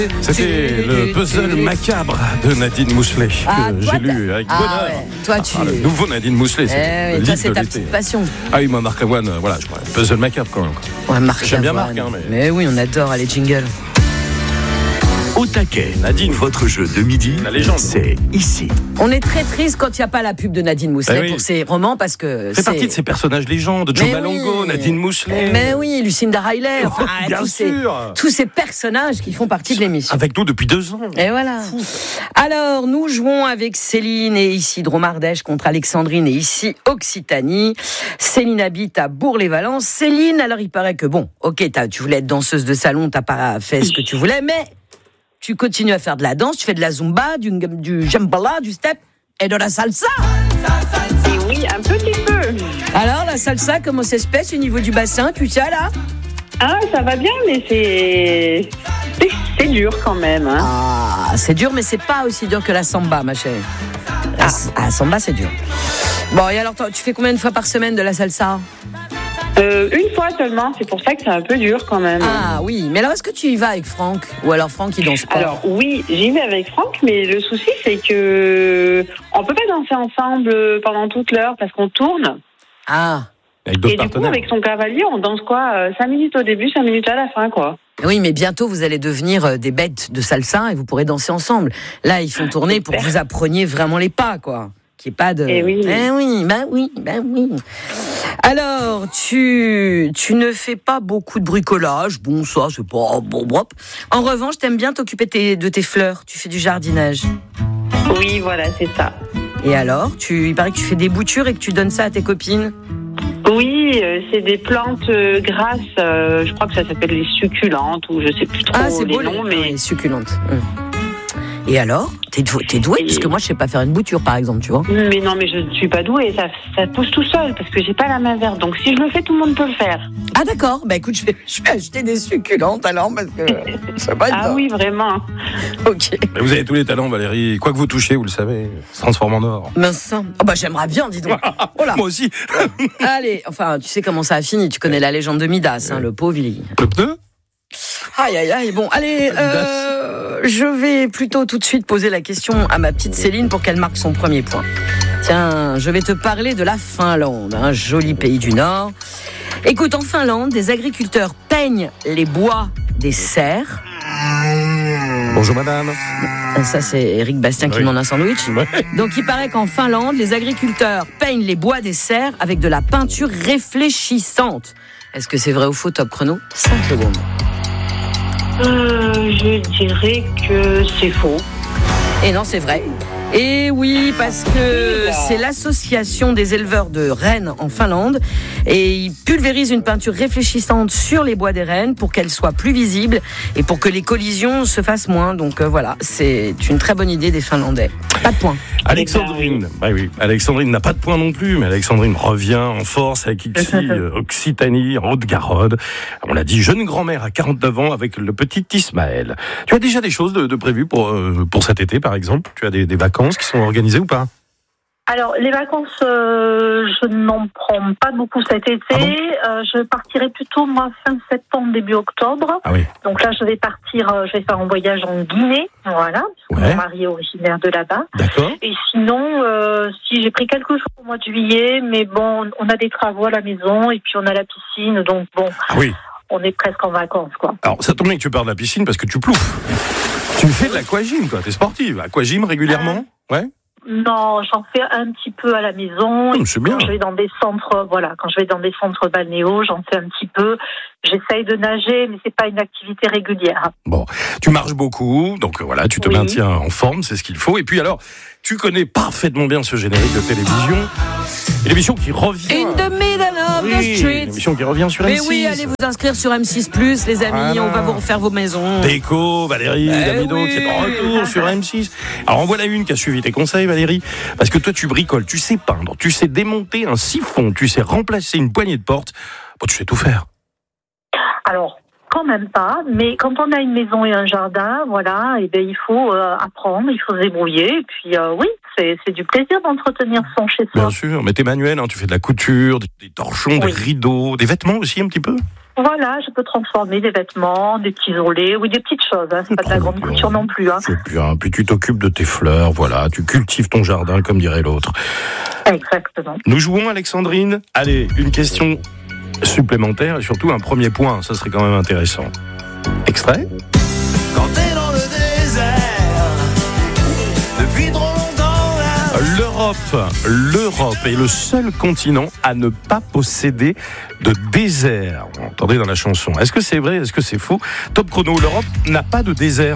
C'était le puzzle macabre de Nadine Mousselet que j'ai lu avec bonheur. Ouais. Toi, le nouveau Nadine Mousselet, c'est le toi, livre c'est de ta l'été. petite passion. Ah oui, moi, Marc Lavoine, voilà, je crois. Puzzle macabre quand même. Ouais, Marc J'aime bien Lavoine. Marc, Mais oui, on adore les jingles. Au taquet, Nadine. votre jeu de midi, La légende. c'est ici. On est très triste quand il n'y a pas la pub de Nadine Mousselet pour ses romans parce que C'est partie de ces personnages légendes, Joe Mais Malongo, oui. Nadine Mousselet. Mais oui, Lucinda Riley, enfin, Bien sûr. tous ces personnages qui font partie de l'émission. Avec nous depuis 2 ans. Et voilà. Alors, nous jouons avec Céline et ici Dromardèche contre Alexandrine et ici Occitanie. Céline habite à Bourg-les-Valences. Céline, alors il paraît que bon, ok, tu voulais être danseuse de salon, t'as pas fait ce que tu voulais, mais tu continues à faire de la danse, tu fais de la zumba, du jambala, du step et de la salsa. Et oui, un petit peu. Alors, la salsa, comment ça se passe au niveau du bassin, tu sais là? Ah, ça va bien, mais c'est dur quand même. Hein. Ah, c'est dur, mais c'est pas aussi dur que la samba, ma chérie. La samba, c'est dur. Bon, et alors, tu fais combien de fois par semaine de la salsa? Une fois seulement, c'est pour ça que c'est un peu dur quand même. Ah oui, mais alors est-ce que tu y vas avec Franck? Ou alors Franck, il danse pas? Alors oui, j'y vais avec Franck, mais le souci c'est que on peut pas danser ensemble pendant toute l'heure parce qu'on tourne. Ah. Avec Et d'autres du coup, partenaires. avec son cavalier, on danse quoi 5 minutes au début, 5 minutes à la fin, quoi. Oui, mais bientôt, vous allez devenir des bêtes de salsa et vous pourrez danser ensemble. Là, ils font tourner pour que vous appreniez vraiment les pas, quoi. Qu'il n'y ait pas de... Eh oui. oui. Alors, tu ne fais pas beaucoup de bricolage. Bon, ça, c'est pas... Bon. En revanche, t'aimes bien t'occuper de tes fleurs. Tu fais du jardinage. Oui, voilà, c'est ça. Et alors, il paraît que tu fais des boutures et que tu donnes ça à tes copines. Oui, c'est des plantes grasses, je crois que ça s'appelle les succulentes, ou je sais plus trop C'est les beau, noms, mais... les succulentes. Et alors, t'es douée, parce que moi, je sais pas faire une bouture, par exemple, tu vois. Mais non, mais je ne suis pas douée, ça pousse tout seul, parce que j'ai pas la main verte. Donc si je le fais, tout le monde peut le faire. Ah d'accord, bah écoute, je vais acheter des succulentes alors, parce que ça va être... Ah oui, vraiment. Ok. Mais vous avez tous les talents, Valérie. Quoi que vous touchez, vous le savez, se transforme en or. Mince. Oh bah j'aimerais bien, dis donc. Oh là. Moi aussi. Allez, enfin, tu sais comment ça a fini, tu connais la légende de Midas, le pauvre, Le pneu. Aïe, bon, allez, je vais plutôt tout de suite poser la question à ma petite Céline pour qu'elle marque son premier point. Tiens, je vais te parler de la Finlande, un joli pays du Nord. Écoute, en Finlande, des agriculteurs peignent les bois des serres. Bonjour madame. Ça, c'est Eric Bastien qui Oui. demande un sandwich. Ouais. Donc, il paraît qu'en Finlande, les agriculteurs peignent les bois des serres avec de la peinture réfléchissante. Est-ce que c'est vrai ou faux, top chrono? 5 secondes. Je dirais que c'est faux. Et non, c'est vrai. Et oui, parce que c'est l'association des éleveurs de rennes en Finlande et ils pulvérisent une peinture réfléchissante sur les bois des rennes pour qu'elles soient plus visibles et pour que les collisions se fassent moins. Donc voilà, c'est une très bonne idée des Finlandais. Pas de point. Alexandrine. Oui. Alexandrine n'a pas de point non plus, mais Alexandrine revient en force avec ici, Occitanie, en Haute-Garonne. On l'a dit, jeune grand-mère à 49 ans avec le petit Ismaël. Tu as déjà des choses de prévues pour cet été, par exemple? Tu as des vacances qui sont organisées ou pas? Alors, les vacances, je n'en prends pas beaucoup cet été. Ah bon Je partirai plutôt, moi, fin septembre, début octobre. Ah oui. Donc là, je vais faire un voyage en Guinée, voilà, parce que mon mari est originaire de là-bas. D'accord. Et sinon, si j'ai pris quelques jours au mois de juillet, mais bon, on a des travaux à la maison, et puis on a la piscine, donc bon, Ah oui. on est presque en vacances, quoi. Alors, ça tombe bien que tu parles de la piscine parce que tu plouffes. Tu fais de l'aquagym, quoi. T'es sportive. Aquagym régulièrement? Ouais. Non, j'en fais un petit peu à la maison. C'est bien. Quand je vais dans des centres, quand je vais dans des centres balnéaux, j'en fais un petit peu. J'essaye de nager, mais c'est pas une activité régulière. Bon, tu marches beaucoup, donc voilà, tu te maintiens en forme, c'est ce qu'il faut. Et puis alors, tu connais parfaitement bien ce générique de télévision. Une émission qui revient. In the middle of the street. Une émission qui revient sur Mais M6. oui, allez vous inscrire sur M6+, les amis, Voilà. on va vous refaire vos maisons. Déco, Valérie, Damido, oui. qui est en retour sur M6. Alors en voilà une qui a suivi tes conseils, Valérie, parce que toi tu bricoles, tu sais peindre, tu sais démonter un siphon, tu sais remplacer une poignée de porte. Bon, tu sais tout faire. Alors, quand même pas, mais quand on a une maison et un jardin, voilà, et ben il faut apprendre, il faut se débrouiller, et puis oui, c'est du plaisir d'entretenir son chez soi. Bien sûr, mais t'es manuel, hein, tu fais de la couture, des torchons, des rideaux, des vêtements aussi un petit peu. Voilà, je peux transformer des vêtements, des petits isolés, oui, des petites choses. Hein. C'est pas de la grande couture non plus. Hein. C'est bien. Puis tu t'occupes de tes fleurs, voilà. Tu cultives ton jardin, comme dirait l'autre. Exactement. Nous jouons, Alexandrine. Allez, une question supplémentaire et surtout un premier point. Ça serait quand même intéressant. Extrait. Quand t'es dans le désert, depuis trop longtemps là. L'Europe est le seul continent à ne pas posséder de désert. Vous entendez dans la chanson. Est-ce que c'est vrai? Est-ce que c'est faux? Top chrono, l'Europe n'a pas de désert.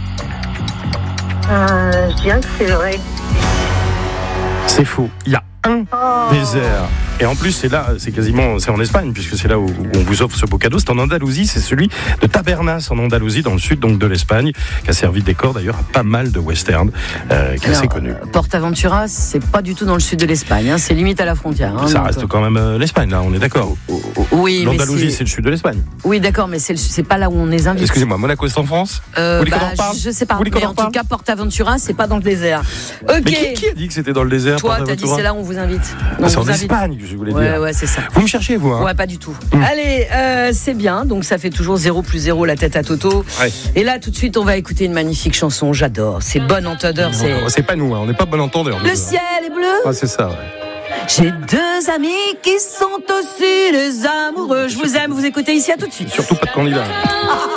Je dirais que c'est vrai. C'est faux. Il y a un désert. Et en plus, c'est en Espagne, puisque c'est là où on vous offre ce beau cadeau. C'est en Andalousie, c'est celui de Tabernas, en Andalousie, dans le sud donc de l'Espagne, qui a servi de décor d'ailleurs à pas mal de westerns, qui est assez connu. PortAventura, c'est pas du tout dans le sud de l'Espagne, hein, c'est limite à la frontière. Hein, ça donc... reste quand même l'Espagne, là, on est d'accord. Oui, l'Andalousie, c'est le sud de l'Espagne. Oui, d'accord, mais c'est pas là où on les invite. Excusez-moi, Monaco, c'est en France? Vous voulez qu'on en parle? Je sais pas, mais en tout cas, PortAventura, c'est pas dans le désert. Ok. Mais qui a dit que c'était dans le désert? Toi, t'as dit c'est là où on vous invite. C'est en Espagne, je voulais dire. Ouais, c'est ça. Vous me cherchez, vous, hein? Ouais, pas du tout. Allez, c'est bien, donc ça fait toujours 0+0 la tête à Toto. Ouais. Et là, tout de suite, on va écouter une magnifique chanson, j'adore. C'est Bon Entendeur, c'est pas nous, hein. On n'est pas bon entendeur. Le ciel est bleu. Ah, c'est ça, ouais. J'ai deux amis qui sont aussi des amoureux. Je vous aime, vous écoutez ici, à tout de suite. Surtout pas de candidat.